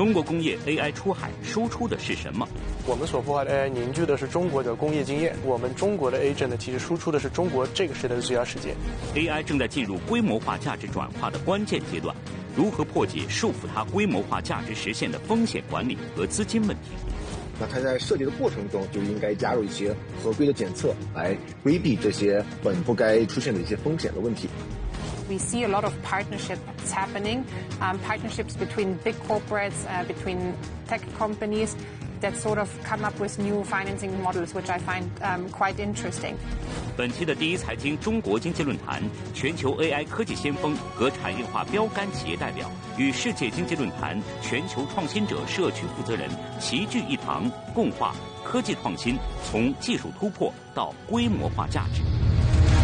中国工业 AI 出海输出的是什么？ 我们所孵化的 AI 凝聚的是中国的工业经验，我们中国的 agent 呢，其实输出的是中国这个时代的最佳实践。 AI 正在进入规模化价值转化的关键阶段，如何破解束缚它规模化价值实现的风险管理和资金问题？ 那它在设计的过程中就应该加入一些合规的检测，来规避这些本不该出现的一些风险的问题。 We see a lot of partnerships happening, partnerships between big corporates, between tech companies that sort of come up with new financing models, which I find quite interesting. 本期的第一财经中国经济论坛，全球 AI 科技先锋和产业化标杆企业代表与世界经济论坛全球创新者社区负责人齐聚一堂，共话科技创新从技术突破到规模化价值。